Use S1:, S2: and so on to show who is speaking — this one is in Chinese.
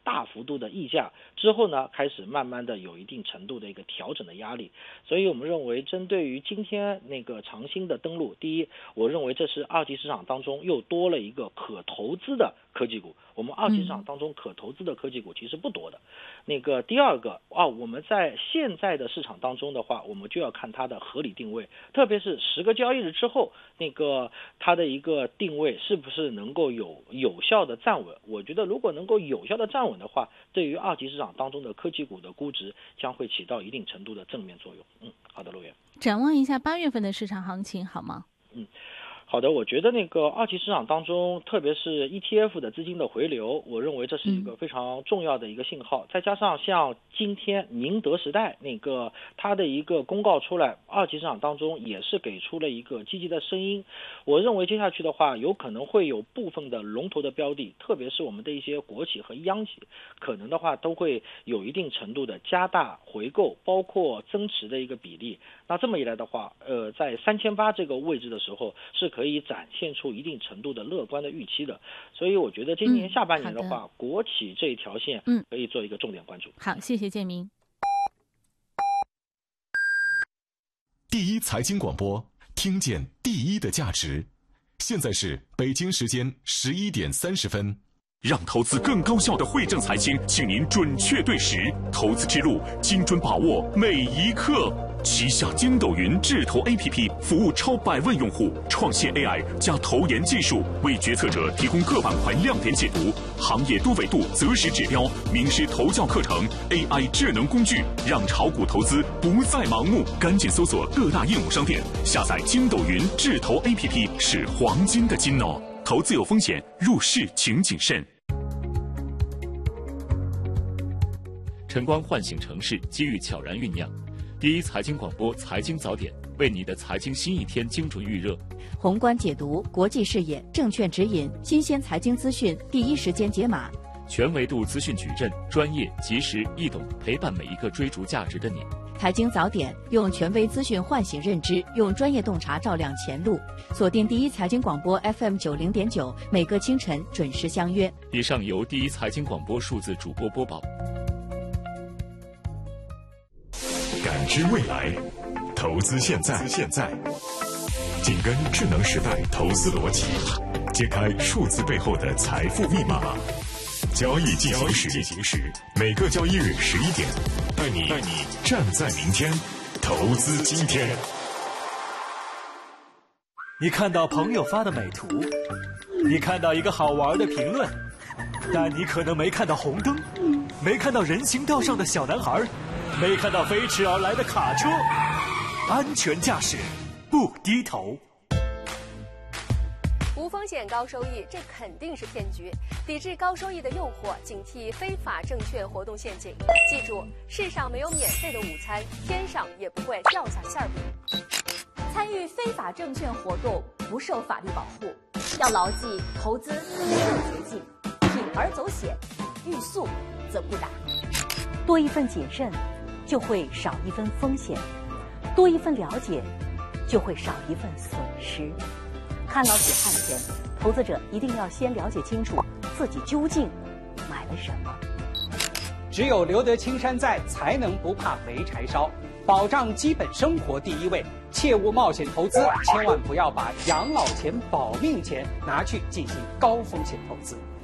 S1: 大幅度的溢价之后呢，开始慢慢的有一定程度的一个调整的压力。所以我们认为，针对于今天那个长兴的登陆，第一，我认为这是二级市场当中又多了一个可投资的科技股。我们二级市场当中可投资的科技股其实不多的。那个第二个我们在现在的市场当中的话，我们就要看它的合理定位，特别是10个交易日之后，那个它的一个定位是不是能够有效的站稳。我觉得如果能够有效的站稳的话，对于二级市场当中的科技股的估值将会起到一定程度的正面作用。好的，陆源。
S2: 展望一下8月份的市场行情好吗？
S1: 好的，我觉得那个二级市场当中，特别是 ETF 的资金的回流，我认为这是一个非常重要的一个信号。再加上像今天宁德时代那个它的一个公告出来，二级市场当中也是给出了一个积极的声音。我认为接下去的话，有可能会有部分的龙头的标的，特别是我们的一些国企和央企，可能的话都会有一定程度的加大回购，包括增持的一个比例。那这么一来的话，在3800这个位置的时候，是可以展现出一定程度的乐观的预期的。所以我觉得今年下半年的话，国企这一条线可以做一个重点关注。
S2: 好，谢谢建明。
S3: 第一财经广播，听见第一的价值。现在是北京时间11点30分。
S4: 让投资更高效的惠正财经，请您准确对时，投资之路精准把握每一刻。旗下筋斗云智投 APP 服务超100万用户，创新 AI 加投研技术，为决策者提供各板块亮点解读、行业多维度择时指标、名师投教课程、AI 智能工具，让炒股投资不再盲目。赶紧搜索各大应用商店，下载筋斗云智投 APP， 是黄金的金哦。投资有风险，入市请谨慎。
S5: 晨光唤醒城市，机遇悄然酝酿。第一财经广播财经早点，为你的财经新一天精准预热。
S6: 宏观解读，国际视野，证券指引，新鲜财经资讯，第一时间解码。
S5: 全维度资讯矩阵，专业、及时、易懂，陪伴每一个追逐价值的你。
S6: 财经早点，用权威资讯唤醒认知，用专业洞察照亮前路。锁定第一财经广播 FM90.9，每个清晨准时相约。
S5: 以上由第一财经广播数字主播播报。
S3: 感知未来，投资现在，紧跟智能时代投资逻辑，揭开数字背后的财富密码。交易进行时，每个交易日11点，带你站在明天，投资今天。
S7: 你看到朋友发的美图，你看到一个好玩的评论，但你可能没看到红灯，没看到人行道上的小男孩，没看到飞驰而来的卡车。安全驾驶，不低头。
S8: 无风险高收益，这肯定是骗局。抵制高收益的诱惑，警惕非法证券活动陷阱。记住，世上没有免费的午餐，天上也不会掉下馅饼。
S9: 参与非法证券活动不受法律保护，要牢记投资没有捷径，铤而走险，欲速则不达。
S10: 多一份谨慎，就会少一分风险；多一份了解，就会少一份损失。看牢解看前，投资者一定要先了解清楚自己究竟买了什么。
S11: 只有留得青山在，才能不怕没柴烧。保障基本生活第一位，切勿冒险投资，千万不要把养老钱、保命钱拿去进行高风险投资。